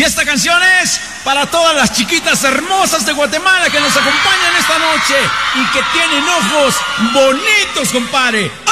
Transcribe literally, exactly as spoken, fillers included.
esta canción es para todas las chiquitas hermosas de Guatemala que nos acompañan esta noche y que tienen ojos bonitos, compadre.